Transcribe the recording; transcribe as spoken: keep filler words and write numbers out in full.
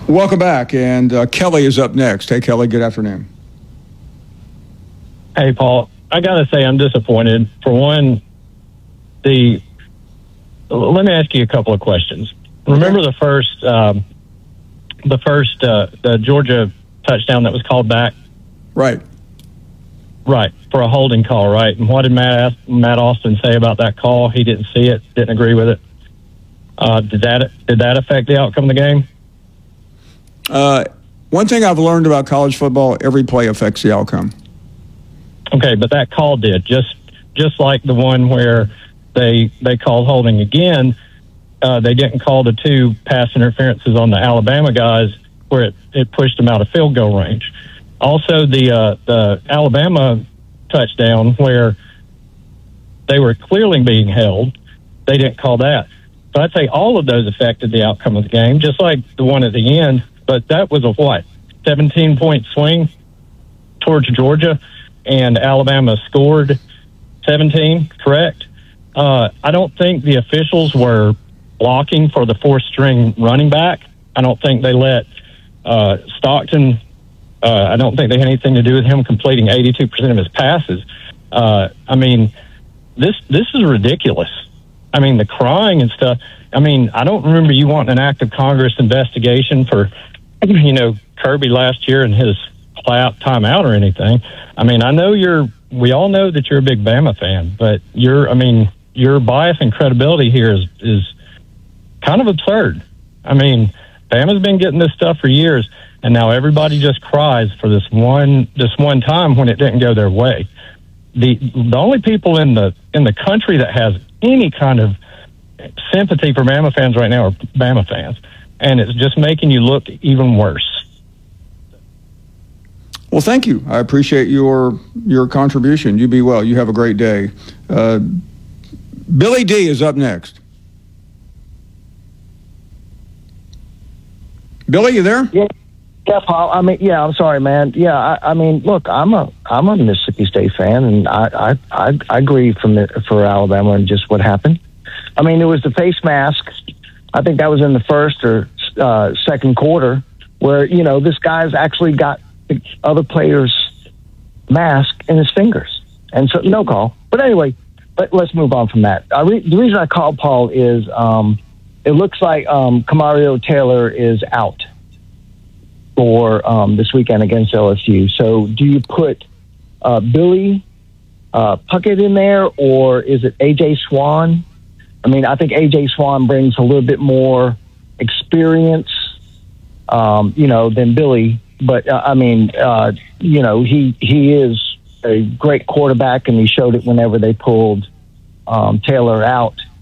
Welcome back, and uh, Kelly is up next. Hey, Kelly, good afternoon. Hey, Paul. I got to say I'm disappointed. For one, the let me ask you a couple of questions. Remember the first, um, the first uh, the Georgia touchdown that was called back? Right. Right, for a holding call, right? And what did Matt Matt Austin say about that call? He didn't see it, didn't agree with it. Uh, did that did that affect the outcome of the game? Uh, one thing I've learned about college football: every play affects the outcome. Okay, but that call did just just like the one where they they called holding again. Uh, they didn't call the two pass interferences on the Alabama guys where it, it pushed them out of field goal range. Also, the uh, the Alabama touchdown where they were clearly being held, they didn't call that. So I'd say all of those affected the outcome of the game, just like the one at the end. But that was a what, seventeen-point swing towards Georgia, and Alabama scored seventeen, correct? Uh, I don't think the officials were blocking for the fourth-string running back. I don't think they let uh, Stockton... Uh, I don't think they had anything to do with him completing eighty-two percent of his passes. Uh, I mean, this this is ridiculous. I mean, the crying and stuff. I mean, I don't remember you wanting an act of Congress investigation for, you know, Kirby last year and his clap timeout or anything. I mean, I know you're, we all know that you're a big Bama fan, but you're, I mean, your bias and credibility here is, is kind of absurd. I mean, Bama's been getting this stuff for years. And now everybody just cries for this one this one time when it didn't go their way. The the only people in the in the country that has any kind of sympathy for Bama fans right now are Bama fans, and it's just making you look even worse. Well, thank you. I appreciate your your contribution. You be well. You have a great day. Uh, Billy D is up next. Billy, you there? Yeah. Yeah, Paul. I mean, yeah. I'm sorry, man. Yeah, I, I mean, look, I'm a I'm a Mississippi State fan, and I I, I, I agree from the, for Alabama and just what happened. I mean, it was the face mask. I think that was in the first or uh, second quarter, where you know this guy's actually got the other players' mask in his fingers, and so no call. But anyway, let, let's move on from that. I re- the reason I called Paul is um, it looks like um, Kamario Taylor is out for um, this weekend against L S U. So do you put uh, Billy uh, Puckett in there, or is it A J Swan? I mean, I think A J Swan brings a little bit more experience, um, you know, than Billy. But, uh, I mean, uh, you know, he he is a great quarterback, and he showed it whenever they pulled um, Taylor out.